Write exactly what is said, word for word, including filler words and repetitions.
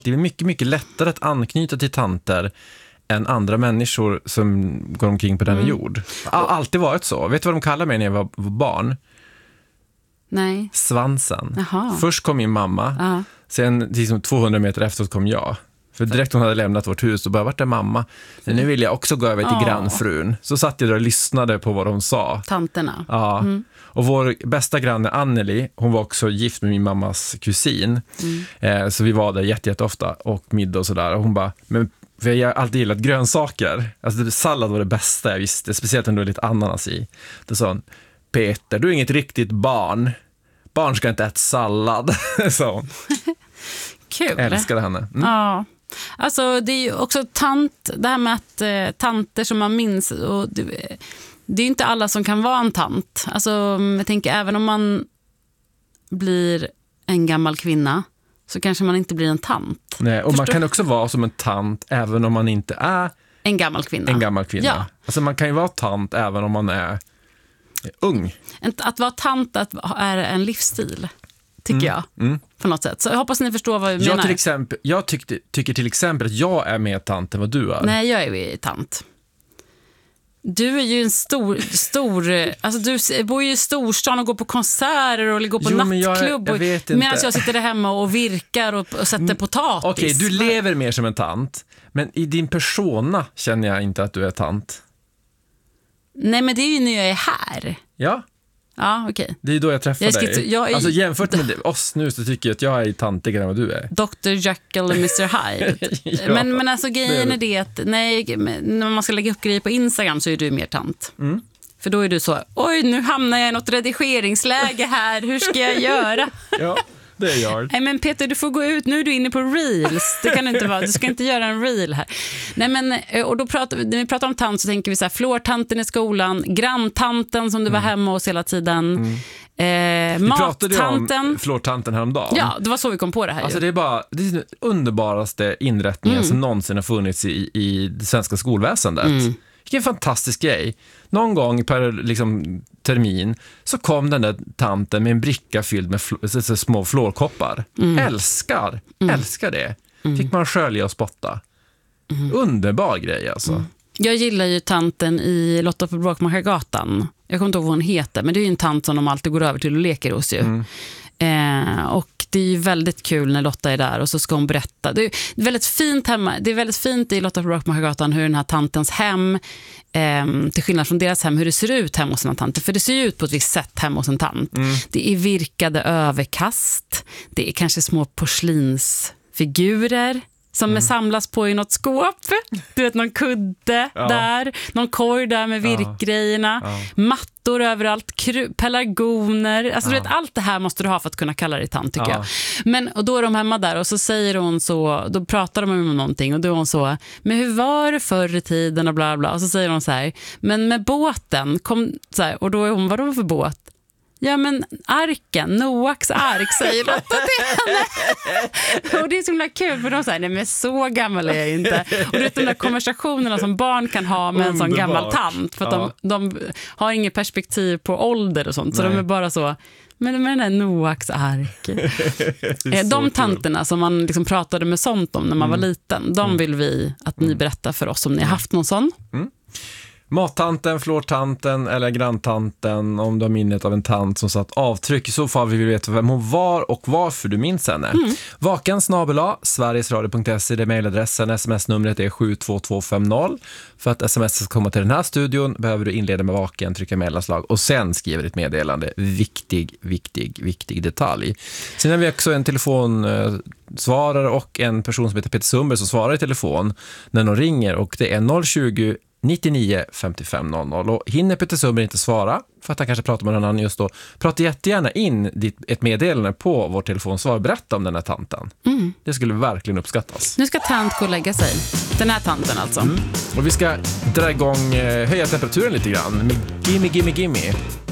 Det är mycket, mycket lättare att anknyta till tanter än andra människor som går omkring på denna mm. jord. All, alltid varit så. Vet du vad de kallar mig när jag var barn? Nej. Svansen. Jaha. Först kom min mamma. Aha. Sen liksom tvåhundra meter efteråt kom jag. För direkt hon hade lämnat vårt hus och bara, vart är mamma? Men nu vill jag också gå över till oh. grannfrun. Så satt jag där och lyssnade på vad de sa. Tanterna. Ja. Mm. Och vår bästa granne Anneli, hon var också gift med min mammas kusin. Mm. Eh, så vi var där jätte, jätte ofta och middag och sådär. Och hon bara, men för jag har alltid gillat grönsaker. Alltså sallad var det bästa jag visste. Speciellt om det var lite ananas i. Då sa hon, Peter, du är inget riktigt barn. Barn ska inte äta sallad. Så. Kul. Älskade henne. Mm. Ja. Alltså det är ju också tant, det här med att eh, tanter som man minns, och det, det är ju inte alla som kan vara en tant. Alltså jag tänker, även om man blir en gammal kvinna så kanske man inte blir en tant. Nej, och Förstår? man kan också vara som en tant även om man inte är en gammal kvinna. En gammal kvinna. Ja. Alltså man kan ju vara tant även om man är ung. Att vara tant är en livsstil, tycker mm. jag. Mm. På något sätt. Så jag hoppas ni förstår vad jag, jag menar. Till exempel, jag tyckte, tycker till exempel att jag är mer tant än vad du är. Nej, jag är ju tant. Du är ju en stor, stor alltså du bor ju i storstan och går på konserter och går på jo, nattklubb. Jag, jag medan jag sitter där hemma och virkar och, och sätter potatis. Okej, okay, du lever mer som en tant. Men i din persona känner jag inte att du är tant. Nej, men det är ju när jag är här. Ja. Ja, okej. Okay. Det är då jag träffar jag dig. Jag är... Alltså jämfört med oss nu så tycker jag att jag är tantigare än vad du är. doktor Jekyll och mister Hyde. ja, men, men alltså grejen är det att nej, när man ska lägga upp grejer på Instagram så är du mer tant. Mm. För då är du så, oj nu hamnar jag i något redigeringsläge här, hur ska jag göra? ja. Det är jag. Nej men Peter, du får gå ut, nu är du inne på reels. Det kan inte vara, du ska inte göra en reel här. Nej men, och då pratar vi, när vi pratar om tant så tänker vi så här, flårtanten i skolan, granntanten som du mm. var hemma hos hela tiden. Mm. Eh, vi pratade om flårtanten häromdagen. Ja, det var så vi kom på det här. Alltså ju. det är bara, det är den underbaraste inrättningen mm. som någonsin har funnits i, i det svenska skolväsendet. Mm. Vilken fantastisk grej. Någon gång per liksom, termin så kom den där tanten med en bricka fylld med fl- så, små flårkoppar. Mm. Älskar, mm. älskar det. Mm. Fick man skölja och spotta. Mm. Underbar grej alltså. Mm. Jag gillar ju tanten i Lotta på Bråkmakargatan. Jag kommer inte ihåg vad hon heter, men det är ju en tant som de alltid går över till och leker hos ju. Mm. Eh, och det är ju väldigt kul när Lotta är där och så ska hon berätta. Det är väldigt fint hemma. Det är väldigt fint i Lotta på Bråkmakargatan hur den här tantens hem, eh, till skillnad från deras hem, hur det ser ut hemma hos en tant. För det ser ju ut på ett visst sätt hemma hos en tant. Mm. Det är virkade överkast. Det är kanske små porslinsfigurer som mm. samlas på i något skåp. Du vet, någon kudde ja. där. Någon korg där med virkgrejerna. Ja. Ja. Mattor överallt. Kru- pelargoner. Alltså ja. du vet, allt det här måste du ha för att kunna kalla dig tant, tycker ja. jag. Men, och då är de hemma där och så säger hon så, då pratar de om någonting och då är hon så, men hur var det förr i tiden och bla bla. Och så säger hon så här, men med båten kom, så här, och då är hon, vadå för båt? Ja, men arken, Noaks ark, säger Lotta till henne. Och det är så himla kul, för de säger, nej men så gammal är jag inte. Och det är de där konversationerna som barn kan ha med en sån gammal tant. För att ja. de, de har inget perspektiv på ålder och sånt. Så nej. de är bara så, men med den där Noaks ark. De tanterna kul. som man liksom pratade med sånt om när man mm. var liten, de vill vi att ni berättar för oss om ni har haft någon sån. Mm. Mattanten, flårtanten eller granntanten, om du har minnet av en tant som satt avtryck. I så fall vill vi veta vem hon var och varför du minns henne. Mm. Vaken snabel-a sverigesradio punkt se, det är mejladressen. Sms-numret är sju två två fem noll. För att sms ska komma till den här studion behöver du inleda med vaken, trycka mellanslag och sen skriver ditt meddelande. Viktig, viktig, viktig detalj. Sen har vi också en telefonsvarare och en person som heter Peter Sundberg som svarar i telefon när någon ringer, och det är noll tjugo nittionio femtiofem noll noll. Och hinner Peter Sundberg inte svara för att han kanske pratar med någon annan just då, prata jättegärna in ditt, ett meddelande på vår telefonsvar. Berätta om den här tanten. Mm. Det skulle verkligen uppskattas. Nu ska tant gå och lägga sig. Den här tanten alltså. Mm. Och vi ska dra igång, höja temperaturen lite grann med Gimme, Gimme, Gimme.